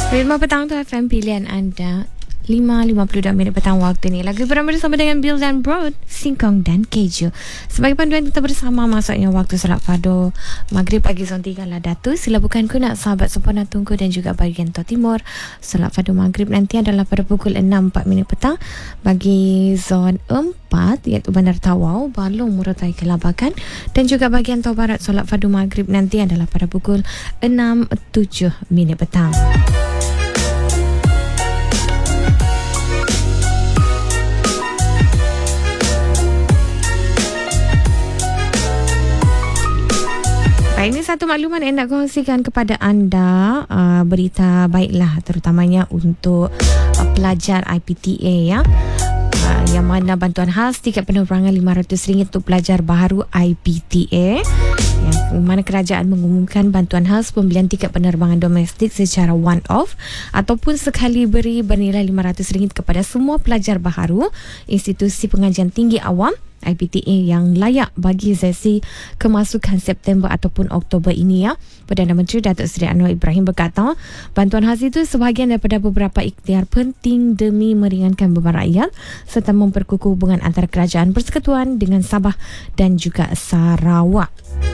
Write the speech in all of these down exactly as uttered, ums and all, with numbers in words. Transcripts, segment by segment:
Ritma Petang tu F M pilihan anda. lima lima puluh dua minit petang waktu ni. Lagu bersama bersama dengan Bill dan Broad, Singkong dan Keju. Sebagai panduan kita bersama, masuknya waktu solat fardu maghrib pagi zon tiga lah Datu. Sila bukan ku nak sahabat sempurna Tungku dan juga bahagian Tua Timur. Solat fardu maghrib nanti adalah pada pukul enam empat minit petang bagi zon empat iaitu Bandar Tawau, Balong, Morotai, Kelabakan, dan juga bahagian Tua Barat. Solat fardu maghrib nanti adalah pada pukul enam tujuh minit petang. Ini satu makluman yang nak kongsikan kepada anda, uh, berita baiklah terutamanya untuk uh, pelajar I P T A ya. Uh, yang mana bantuan khas tiket penerbangan lima ratus ringgit untuk pelajar baharu I P T A. Yang mana kerajaan mengumumkan bantuan khas pembelian tiket penerbangan domestik secara one off ataupun sekali beri bernilai lima ratus ringgit kepada semua pelajar baharu institusi pengajian tinggi awam I P T A yang layak bagi sesi kemasukan September ataupun Oktober ini ya. Perdana Menteri Datuk Seri Anwar Ibrahim berkata, bantuan khas itu sebahagian daripada beberapa ikhtiar penting demi meringankan beban rakyat serta memperkukuh hubungan antara kerajaan persekutuan dengan Sabah dan juga Sarawak.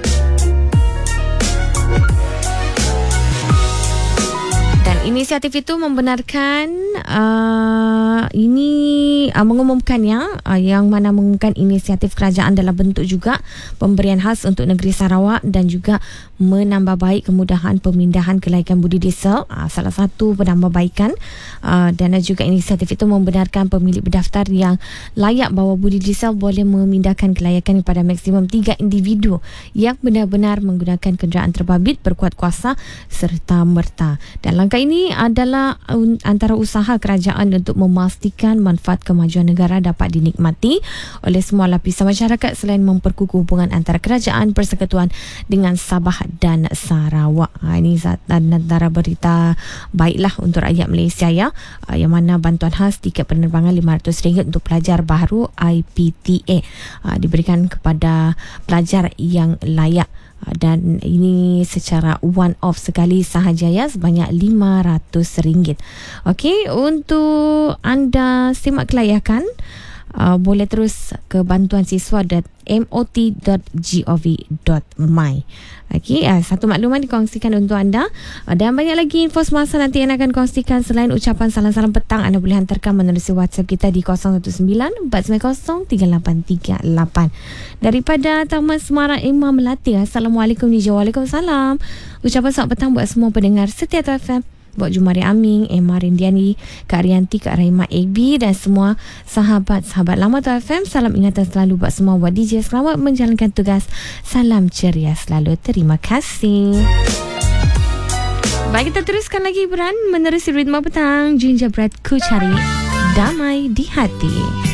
Inisiatif itu membenarkan uh, ini uh, mengumumkannya uh, yang mana mengumumkan inisiatif kerajaan dalam bentuk juga pemberian khas untuk negeri Sarawak dan juga menambah baik kemudahan pemindahan kelaikan budi diesel, uh, salah satu penambahbaikan uh, dan juga inisiatif itu membenarkan pemilik berdaftar yang layak bawa budi diesel boleh memindahkan kelayakan kepada maksimum tiga individu yang benar-benar menggunakan kenderaan terbabit berkuat kuasa serta merta. Dan langkah ini Ini adalah antara usaha kerajaan untuk memastikan manfaat kemajuan negara dapat dinikmati oleh semua lapisan masyarakat selain memperkukuh hubungan antara kerajaan persekutuan dengan Sabah dan Sarawak. Ha, ini antara berita baiklah untuk rakyat Malaysia ya, yang mana bantuan khas tiket penerbangan lima ratus ringgit untuk pelajar baharu I P T A ha, diberikan kepada pelajar yang layak. Dan ini secara one off sekali sahaja ya, sebanyak lima ratus ringgit. Okey, untuk anda simak kelayakan, uh, boleh terus ke bantuan siswa dot m o t dot gov dot my. Okey, uh, satu makluman dikongsikan untuk anda, uh, dan banyak lagi info semasa nanti yang akan kongsikan. Selain ucapan salam-salam petang, anda boleh hantarkan menerusi WhatsApp kita di kosong satu sembilan empat sembilan kosong tiga lapan tiga lapan. Daripada Taman Semarang Imam Melati, Assalamualaikum Nija. Waalaikumsalam. Ucapan selamat petang buat semua pendengar setia F M, buat Jumari Aming, Emma Rindiani, Kak Rianti, Kak Rahimah A B dan semua sahabat-sahabat lama Tua F M. Salam ingatan selalu buat semua buat D J. Selamat menjalankan tugas. Salam ceria selalu. Terima kasih. Baik, kita teruskan lagi hiburan menerusi Ritma Petang. Gingerbread Ku Cari Damai di Hati.